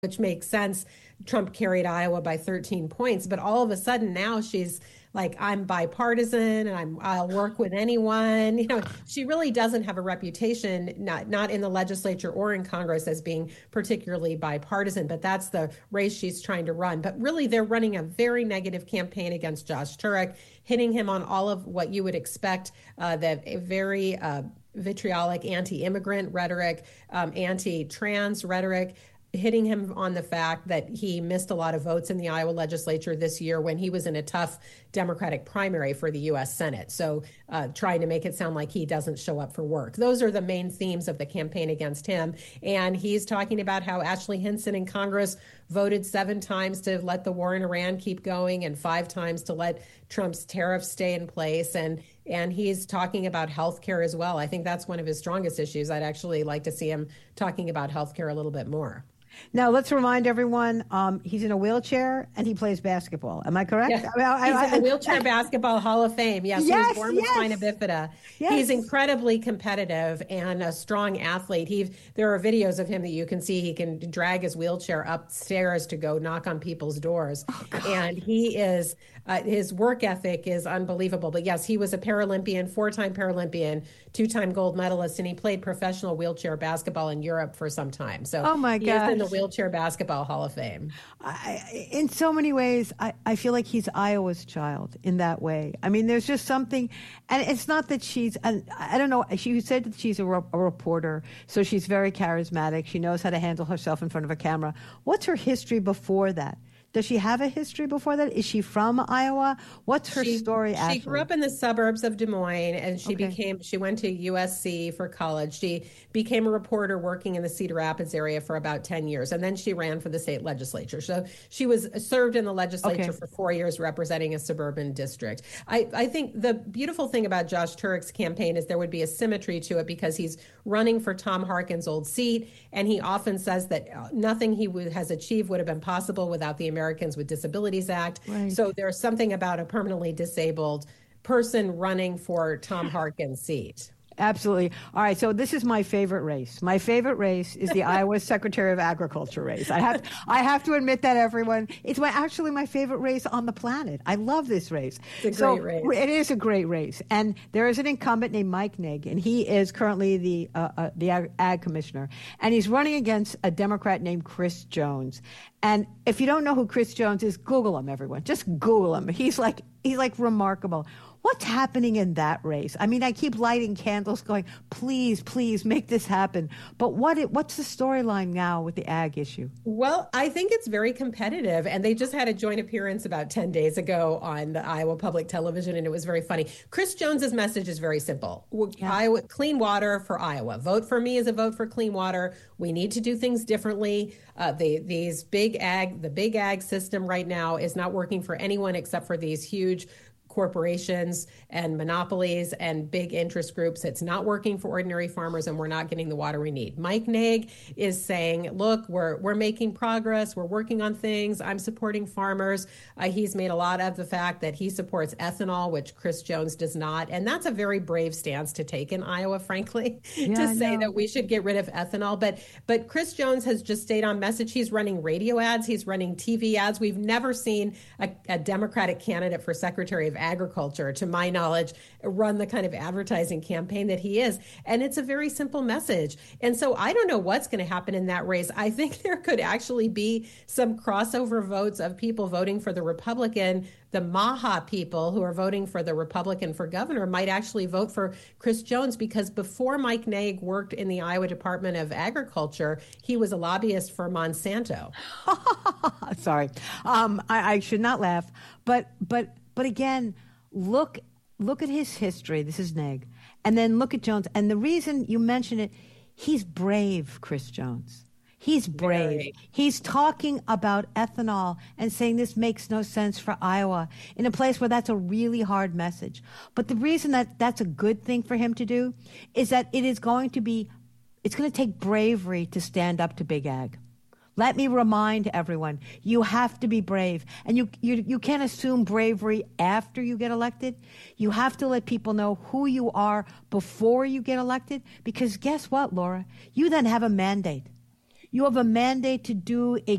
which makes sense. Trump carried Iowa by 13 points, but all of a sudden now she's like, I'm bipartisan and I'll work with anyone. She really doesn't have a reputation, not in the legislature or in Congress, as being particularly bipartisan, but that's the race she's trying to run. But really, they're running a very negative campaign against Josh Turek, hitting him on all of what you would expect, that very vitriolic anti-immigrant rhetoric, anti-trans rhetoric, hitting him on the fact that he missed a lot of votes in the Iowa legislature this year when he was in a tough Democratic primary for the U.S. Senate. So trying to make it sound like he doesn't show up for work. Those are the main themes of the campaign against him. And he's talking about how Ashley Hinson in Congress voted 7 times to let the war in Iran keep going and 5 times to let Trump's tariffs stay in place. And he's talking about health care as well. I think that's one of his strongest issues. I'd actually like to see him talking about health care a little bit more. Now, let's remind everyone, he's in a wheelchair and he plays basketball. Am I correct? Yeah. He's in the Wheelchair Basketball Hall of Fame. Yes, he was born with spina bifida. Yes. He's incredibly competitive and a strong athlete. There are videos of him that you can see. He can drag his wheelchair upstairs to go knock on people's doors. And he is, his work ethic is unbelievable. But yes, he was a Paralympian, 4-time Paralympian, 2-time gold medalist, and he played professional wheelchair basketball in Europe for some time. So oh my gosh. The Wheelchair Basketball Hall of Fame. In so many ways, I feel like he's Iowa's child in that way. I mean, there's just something, and it's not that she's, I don't know, she said that she's a reporter, so she's very charismatic. She knows how to handle herself in front of a camera. What's her history before that? Does she have a history before that? Is she from Iowa? What's her story actually? She grew up in the suburbs of Des Moines, and she went to USC for college. She became a reporter working in the Cedar Rapids area for about 10 years, and then she ran for the state legislature. So she served in the legislature for 4 years representing a suburban district. I think the beautiful thing about Josh Turek's campaign is there would be a symmetry to it because he's running for Tom Harkin's old seat, and he often says that nothing he has achieved would have been possible without the Americans with Disabilities Act. Right. So there's something about a permanently disabled person running for Tom Harkin's seat. Absolutely. All right. So this is my favorite race. My favorite race is the Iowa Secretary of Agriculture race. I have to admit that, everyone. It's actually my favorite race on the planet. I love this race. It's a great race. It is a great race. And there is an incumbent named Mike Nigg, and he is currently the ag commissioner. And he's running against a Democrat named Chris Jones. And if you don't know who Chris Jones is, Google him, everyone. Just Google him. He's like remarkable. What's happening in that race? I mean, I keep lighting candles going, please, please make this happen. But what's the storyline now with the ag issue? Well, I think it's very competitive. And they just had a joint appearance about 10 days ago on the Iowa Public Television, and it was very funny. Chris Jones's message is very simple. Iowa, clean water for Iowa. Vote for me is a vote for clean water. We need to do things differently. The big ag system right now is not working for anyone except for these huge corporations and monopolies and big interest groups. It's not working for ordinary farmers, and we're not getting the water we need. Mike Nigg is saying, look, we're making progress. We're working on things. I'm supporting farmers. He's made a lot of the fact that he supports ethanol, which Chris Jones does not. And that's a very brave stance to take in Iowa, frankly, to say that we should get rid of ethanol. But Chris Jones has just stayed on message. He's running radio ads. He's running TV ads. We've never seen a Democratic candidate for Secretary of Agriculture, to my knowledge, run the kind of advertising campaign that he is. And it's a very simple message. And so I don't know what's going to happen in that race. I think there could actually be some crossover votes of people voting for the Republican. The Maha people who are voting for the Republican for governor might actually vote for Chris Jones, because before Mike Nigg worked in the Iowa Department of Agriculture, he was a lobbyist for Monsanto. Sorry. I should not laugh. But again, look at his history. This is Nigg. And then look at Jones. And the reason you mention it, he's brave, Chris Jones. He's brave. Very. He's talking about ethanol and saying this makes no sense for Iowa in a place where that's a really hard message. But the reason that that's a good thing for him to do is that it's going to take bravery to stand up to big ag. Let me remind everyone, you have to be brave. And you can't assume bravery after you get elected. You have to let people know who you are before you get elected. Because guess what, Laura? You then have a mandate. You have a mandate to do